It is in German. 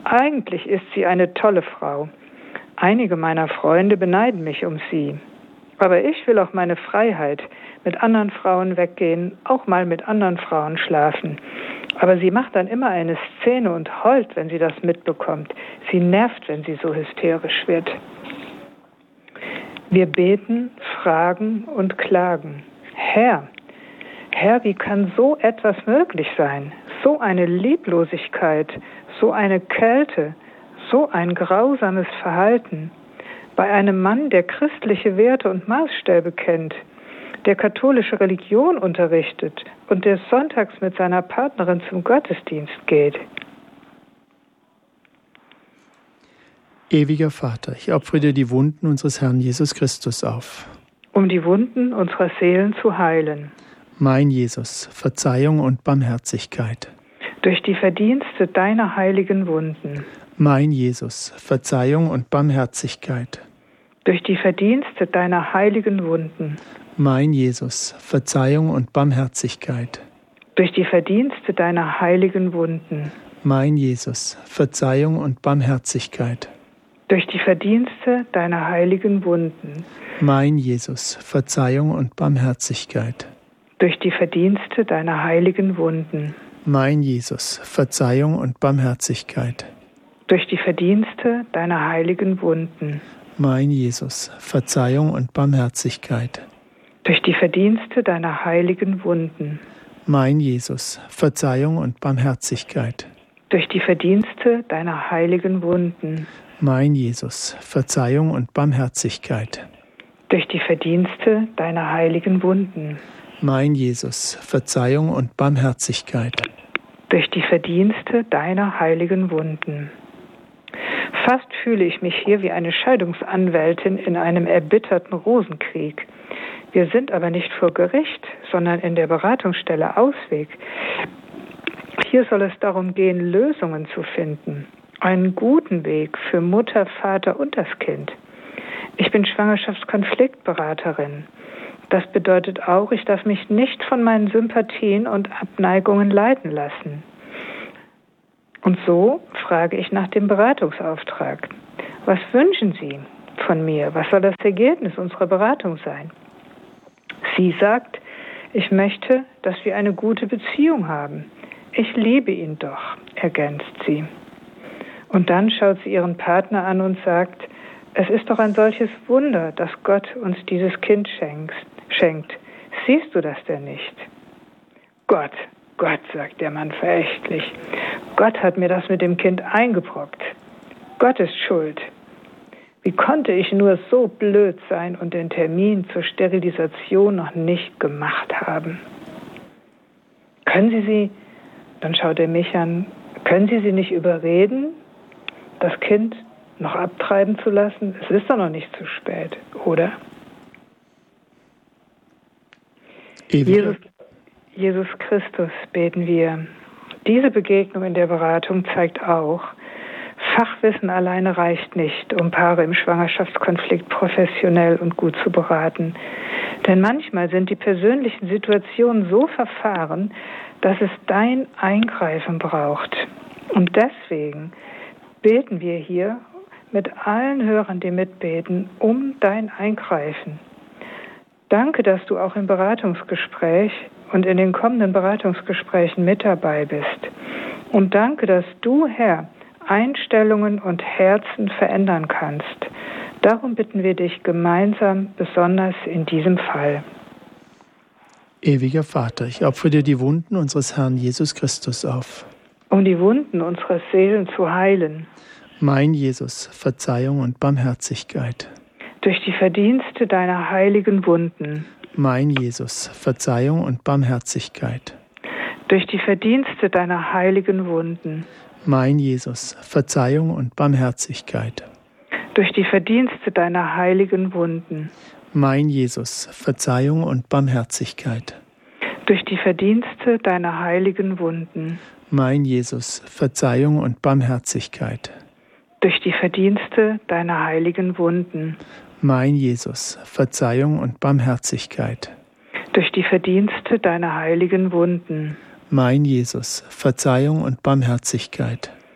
Eigentlich ist sie eine tolle Frau. Einige meiner Freunde beneiden mich um sie. Aber ich will auch meine Freiheit, mit anderen Frauen weggehen, auch mal mit anderen Frauen schlafen. Aber sie macht dann immer eine Szene und heult, wenn sie das mitbekommt. Sie nervt, wenn sie so hysterisch wird. Wir beten, fragen und klagen. Herr, wie kann so etwas möglich sein? So eine Lieblosigkeit, so eine Kälte, so ein grausames Verhalten. Bei einem Mann, der christliche Werte und Maßstäbe kennt, der katholische Religion unterrichtet und der sonntags mit seiner Partnerin zum Gottesdienst geht. Ewiger Vater, ich opfere dir die Wunden unseres Herrn Jesus Christus auf. Um die Wunden unserer Seelen zu heilen. Mein Jesus, Verzeihung und Barmherzigkeit. Durch die Verdienste deiner heiligen Wunden. Mein Jesus, Verzeihung und Barmherzigkeit. Durch die Verdienste deiner heiligen Wunden. Mein Jesus, Verzeihung und Barmherzigkeit. Durch die Verdienste deiner heiligen Wunden. Mein Jesus, Verzeihung und Barmherzigkeit. Durch die Verdienste deiner heiligen Wunden. Mein Jesus, Verzeihung und Barmherzigkeit. Durch die Verdienste deiner heiligen Wunden. Mein Jesus, Verzeihung und Barmherzigkeit. Durch die Verdienste deiner heiligen Wunden. Mein Jesus, Verzeihung und Barmherzigkeit. Durch die Verdienste deiner heiligen Wunden. Mein Jesus, Verzeihung und Barmherzigkeit. Durch die Verdienste deiner heiligen Wunden. Mein Jesus, Verzeihung und Barmherzigkeit. Durch die Verdienste deiner heiligen Wunden. Mein Jesus, Verzeihung und Barmherzigkeit. Durch die Verdienste deiner heiligen Wunden. Fast fühle ich mich hier wie eine Scheidungsanwältin in einem erbitterten Rosenkrieg. Wir sind aber nicht vor Gericht, sondern in der Beratungsstelle Ausweg. Hier soll es darum gehen, Lösungen zu finden. Einen guten Weg für Mutter, Vater und das Kind. Ich bin Schwangerschaftskonfliktberaterin. Das bedeutet auch, ich darf mich nicht von meinen Sympathien und Abneigungen leiten lassen. Und so frage ich nach dem Beratungsauftrag. Was wünschen Sie von mir? Was soll das Ergebnis unserer Beratung sein? Sie sagt, ich möchte, dass wir eine gute Beziehung haben. Ich liebe ihn doch, ergänzt sie. Und dann schaut sie ihren Partner an und sagt, es ist doch ein solches Wunder, dass Gott uns dieses Kind schenkt. Siehst du das denn nicht? Gott, sagt der Mann verächtlich. Gott hat mir das mit dem Kind eingebrockt. Gott ist schuld. Wie konnte ich nur so blöd sein und den Termin zur Sterilisation noch nicht gemacht haben? Können Sie sie, dann schaut er mich an, können Sie sie nicht überreden, das Kind noch abtreiben zu lassen? Es ist doch noch nicht zu spät, oder? Jesus Christus beten wir. Diese Begegnung in der Beratung zeigt auch, Fachwissen alleine reicht nicht, um Paare im Schwangerschaftskonflikt professionell und gut zu beraten. Denn manchmal sind die persönlichen Situationen so verfahren, dass es dein Eingreifen braucht. Und deswegen beten wir hier mit allen Hörern, die mitbeten, um dein Eingreifen. Danke, dass du auch im Beratungsgespräch und in den kommenden Beratungsgesprächen mit dabei bist. Und danke, dass du, Herr, Einstellungen und Herzen verändern kannst. Darum bitten wir dich gemeinsam, besonders in diesem Fall. Ewiger Vater, ich opfere dir die Wunden unseres Herrn Jesus Christus auf. Um die Wunden unserer Seelen zu heilen. Mein Jesus, Verzeihung und Barmherzigkeit. Durch die Verdienste deiner heiligen Wunden. Mein Jesus, Verzeihung und Barmherzigkeit. Durch die Verdienste deiner heiligen Wunden. Mein Jesus, Verzeihung und Barmherzigkeit. Durch die Verdienste deiner heiligen Wunden. Mein Jesus, Verzeihung und Barmherzigkeit. Durch die Verdienste deiner heiligen Wunden. Mein Jesus, Verzeihung und Barmherzigkeit. Durch die Verdienste deiner heiligen Wunden. Mein Jesus, Verzeihung und Barmherzigkeit. Durch die Verdienste deiner heiligen Wunden. Mein Jesus, Verzeihung und Barmherzigkeit.